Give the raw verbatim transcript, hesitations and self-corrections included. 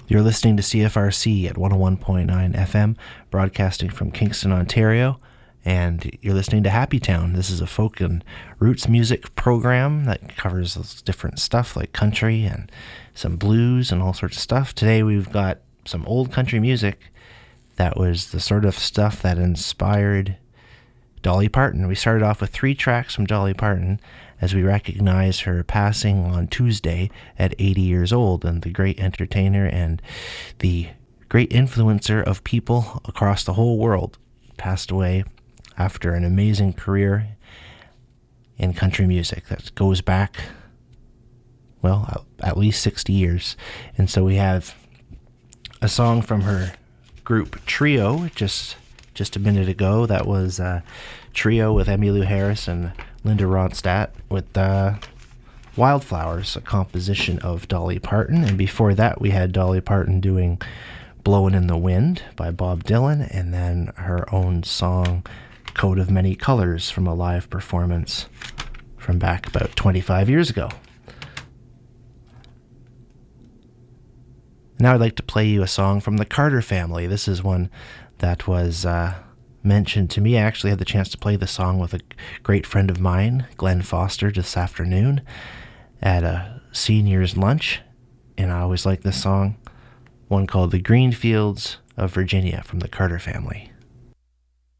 You're listening to C F R C at one oh one point nine F M, broadcasting from Kingston, Ontario, and you're listening to Happy Town. This is a folk and roots music program that covers different stuff like country and some blues and all sorts of stuff. Today we've got some old country music that was the sort of stuff that inspired Dolly Parton. We started off with three tracks from Dolly Parton as we recognize her passing on Tuesday at eighty years old, and the great entertainer and the great influencer of people across the whole world passed away after an amazing career in country music that goes back, well, at least sixty years. And so we have a song from her group Trio just just a minute ago. That was uh, Trio with Emmylou Harris and Linda Ronstadt with uh, Wildflowers, a composition of Dolly Parton. And before that, we had Dolly Parton doing Blowin' in the Wind by Bob Dylan, and then her own song, Coat of Many Colors, from a live performance from back about twenty-five years ago. Now I'd like to play you a song from the Carter family. This is one that was uh, mentioned to me. I actually had the chance to play the song with a great friend of mine, Glenn Foster, this afternoon at a senior's lunch, and I always like this song, one called The Green Fields of Virginia from the Carter family.